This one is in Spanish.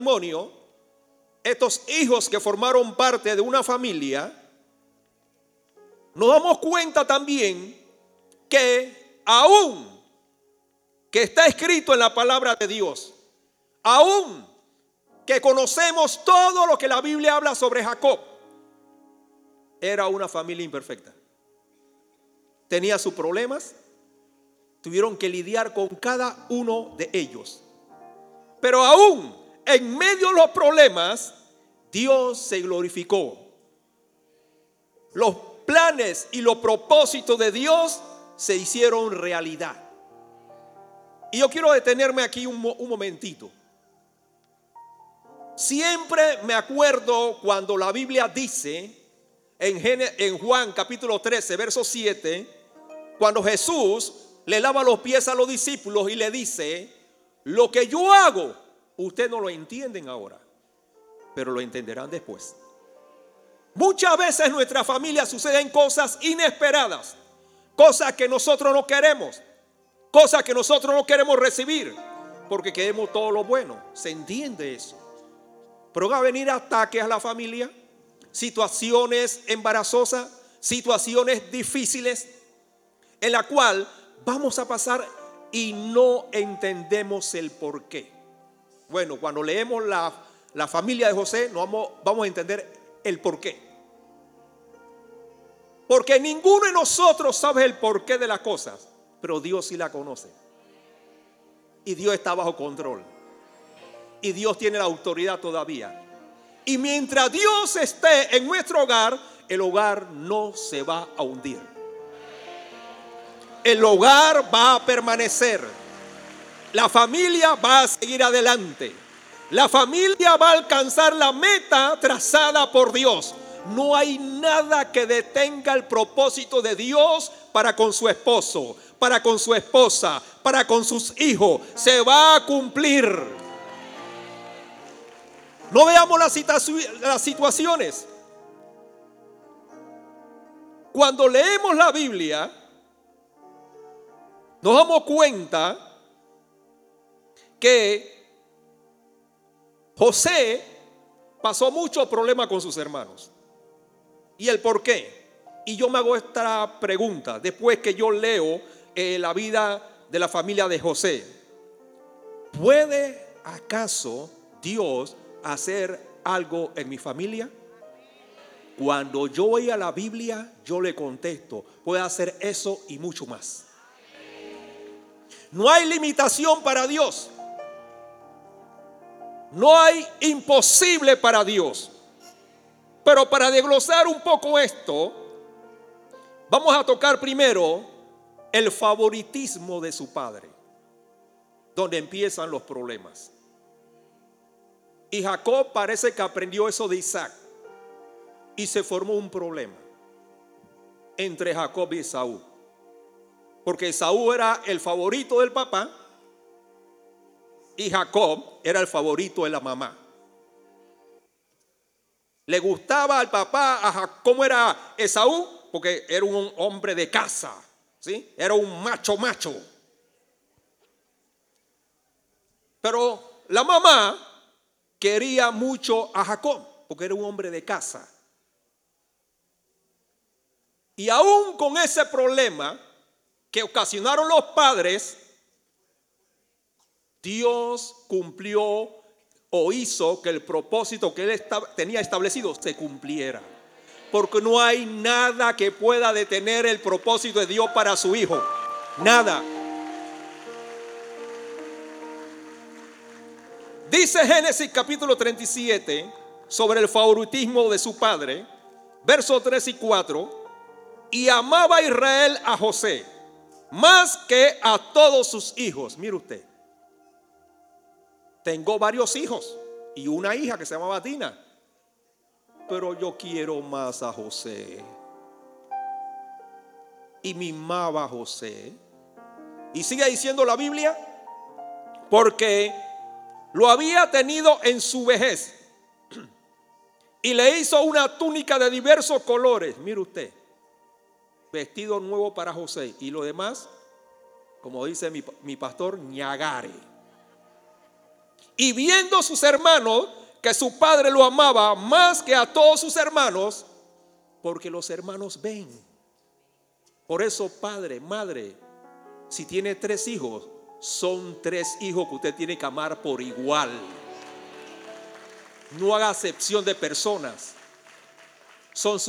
matrimonio, estos hijos que formaron parte de una familia, nos damos cuenta también que aún que está escrito en la palabra de Dios, aún que conocemos todo lo que la Biblia habla sobre Jacob, era una familia imperfecta. Tenía sus problemas, tuvieron que lidiar con cada uno de ellos. Pero aún en medio de los problemas, Dios se glorificó. Los planes y los propósitos de Dios se hicieron realidad. Y yo quiero detenerme aquí un momentito. Siempre me acuerdo cuando la Biblia dice en Juan capítulo 13, verso 7, cuando Jesús le lava los pies a los discípulos y le dice: lo que yo hago, ustedes no lo entienden ahora, pero lo entenderán después. Muchas veces en nuestra familia suceden cosas inesperadas, cosas que nosotros no queremos, cosas que nosotros no queremos recibir, porque queremos todo lo bueno. Se entiende eso. Pero va a venir ataques a la familia, situaciones embarazosas, situaciones difíciles, en la cual vamos a pasar y no entendemos el por qué. Bueno, cuando leemos la familia de José, vamos a entender el por qué. Porque ninguno de nosotros sabe el porqué de las cosas, pero Dios sí la conoce. Y Dios está bajo control. Y Dios tiene la autoridad todavía. Y mientras Dios esté en nuestro hogar, el hogar no se va a hundir. El hogar va a permanecer. La familia va a seguir adelante. La familia va a alcanzar la meta trazada por Dios. No hay nada que detenga el propósito de Dios para con su esposo, para con su esposa, para con sus hijos. Se va a cumplir. No veamos las situaciones. Cuando leemos la Biblia, nos damos cuenta que José pasó muchos problemas con sus hermanos. ¿Y el por qué? Y yo me hago esta pregunta después que yo leo la vida de la familia de José. ¿Puede acaso Dios hacer algo en mi familia? Cuando yo voy a la Biblia, yo le contesto: puede hacer eso y mucho más. No hay limitación para Dios. No hay imposible para Dios. Pero para desglosar un poco esto, vamos a tocar primero el favoritismo de su padre, donde empiezan los problemas. Y Jacob parece que aprendió eso de Isaac, y se formó un problema entre Jacob y Esaú, porque Esaú era el favorito del papá y Jacob era el favorito de la mamá. Le gustaba al papá cómo era Esaú, porque era un hombre de casa, ¿sí? Era un macho. Pero la mamá quería mucho a Jacob, porque era un hombre de casa. Y aún con ese problema que ocasionaron los padres, Dios cumplió o hizo que el propósito que él tenía establecido se cumpliera. Porque no hay nada que pueda detener el propósito de Dios para su hijo. Nada. Dice Génesis capítulo 37 sobre el favoritismo de su padre, versos 3 y 4. Y amaba Israel a José más que a todos sus hijos. Mire usted, tengo varios hijos y una hija que se llamaba Dina, pero yo quiero más a José. Y mimaba a José. Y sigue diciendo la Biblia, porque lo había tenido en su vejez y le hizo una túnica de diversos colores. Mire usted, vestido nuevo para José. Y lo demás, como dice mi pastor, ñagare. Y viendo sus hermanos que su padre lo amaba más que a todos sus hermanos, porque los hermanos ven. Por eso, padre, madre, si tiene 3 hijos, son 3 hijos que usted tiene que amar por igual. No haga acepción de personas. Son